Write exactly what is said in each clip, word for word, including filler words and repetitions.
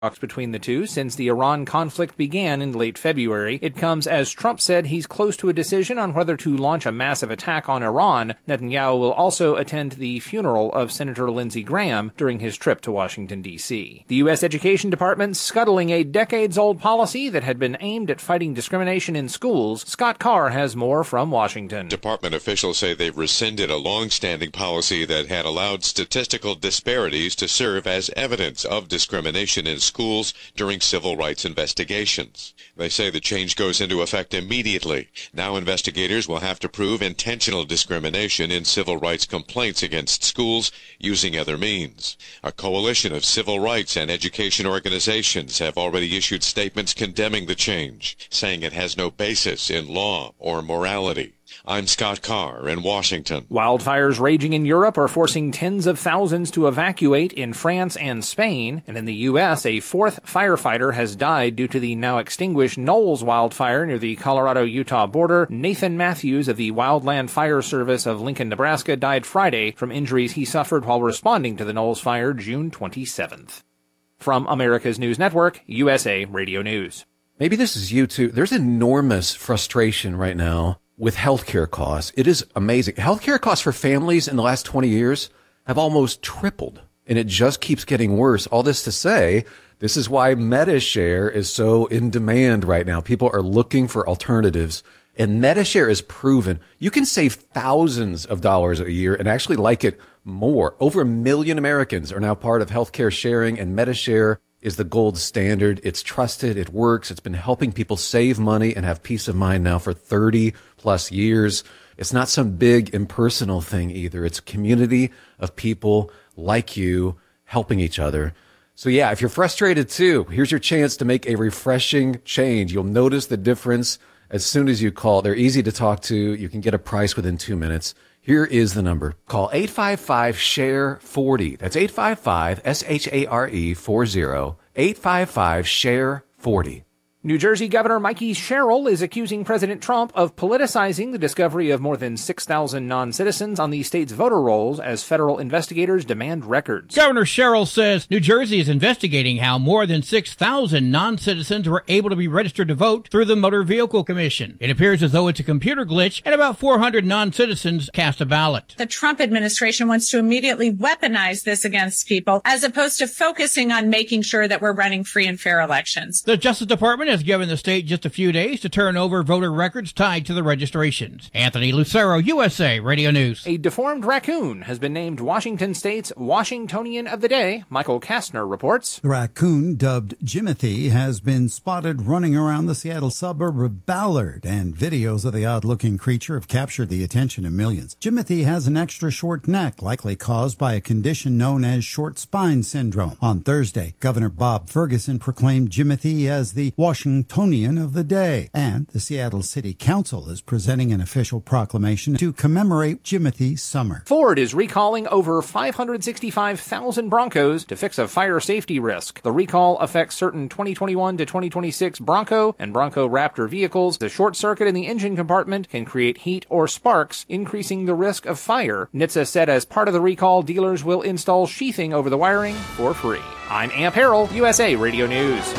talks between the two since the Iran conflict began in late February. It comes as Trump said he's close to a decision on whether to launch a massive attack on Iran. Netanyahu will also attend the funeral of Senator Lindsey Graham during his trip to Washington, D C. The U S Education Department scuttling a decades-old policy that had been aimed at fighting discrimination in schools. Scott Carr has more from Washington. Department officials say they've rescinded a long-standing policy that had allowed statistical disparities to serve as evidence of discrimination in schools. schools during civil rights investigations. They say the change goes into effect immediately. Now investigators will have to prove intentional discrimination in civil rights complaints against schools using other means. A coalition of civil rights and education organizations have already issued statements condemning the change, saying it has no basis in law or morality. I'm Scott Carr in Washington. Wildfires raging in Europe are forcing tens of thousands to evacuate in France and Spain. And in the U S, a fourth firefighter has died due to the now extinguished Knowles wildfire near the Colorado-Utah border. Nathan Matthews of the Wildland Fire Service of Lincoln, Nebraska, died Friday from injuries he suffered while responding to the Knowles fire June twenty-seventh. From America's News Network, U S A Radio News. Maybe this is you too. There's enormous frustration right now with healthcare costs. It is amazing. Healthcare costs for families in the last twenty years have almost tripled, and it just keeps getting worse. All this to say, this is why MediShare is so in demand right now. People are looking for alternatives, and MediShare is proven. You can save thousands of dollars a year and actually like it more. Over a million Americans are now part of healthcare sharing, and MediShare is the gold standard. It's trusted. It works. It's been helping people save money and have peace of mind now for thirty plus years. It's not some big impersonal thing either. It's a community of people like you helping each other. So yeah, if you're frustrated too, here's your chance to make a refreshing change. You'll notice the difference as soon as you call. They're easy to talk to. You can get a price within two minutes. Here is the number. Call eight five five, S H A R E, forty. That's eight five five, S H A R E, forty. eight five five, S H A R E, forty. New Jersey Governor Mikey Sherrill is accusing President Trump of politicizing the discovery of more than six thousand non-citizens on the state's voter rolls as federal investigators demand records. Governor Sherrill says New Jersey is investigating how more than six thousand non-citizens were able to be registered to vote through the Motor Vehicle Commission. It appears as though it's a computer glitch and about four hundred non-citizens cast a ballot. The Trump administration wants to immediately weaponize this against people as opposed to focusing on making sure that we're running free and fair elections. The Justice Department has given the state just a few days to turn over voter records tied to the registrations. Anthony Lucero, U S A Radio News. A deformed raccoon has been named Washington State's Washingtonian of the Day. Michael Kastner reports. The raccoon, dubbed Jimothy, has been spotted running around the Seattle suburb of Ballard, and videos of the odd-looking creature have captured the attention of millions. Jimothy has an extra short neck, likely caused by a condition known as short spine syndrome. On Thursday, Governor Bob Ferguson proclaimed Jimothy as the Washingtonian of the Day, and the Seattle City Council is presenting an official proclamation to commemorate Jimothy's summer. Ford is recalling over five hundred sixty-five thousand Broncos to fix a fire safety risk. The recall affects certain twenty twenty-one to twenty twenty-six Bronco and Bronco Raptor vehicles. The short circuit in the engine compartment can create heat or sparks, increasing the risk of fire. N H T S A said as part of the recall, dealers will install sheathing over the wiring for free. I'm Amp Harrell, U S A Radio News.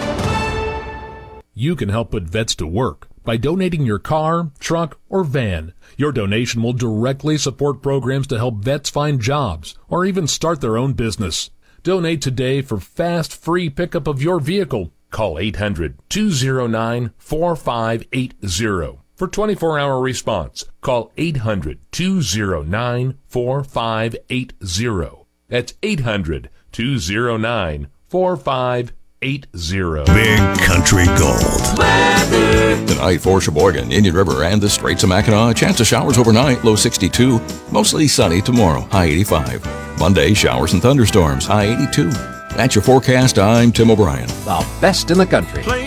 You can help put vets to work by donating your car, truck, or van. Your donation will directly support programs to help vets find jobs or even start their own business. Donate today for fast, free pickup of your vehicle. Call eight hundred, two oh nine, four five eight oh. For twenty-four hour response, call eight hundred, two oh nine, four five eight oh. That's eight hundred, two oh nine, four five eight oh. Eight zero. Big Country Gold. Tonight for Sheboygan, Indian River, and the Straits of Mackinac. Chance of showers overnight, low sixty-two. Mostly sunny tomorrow, high eighty-five. Monday, showers and thunderstorms, high eighty-two. That's your forecast. I'm Tim O'Brien. The best in the country.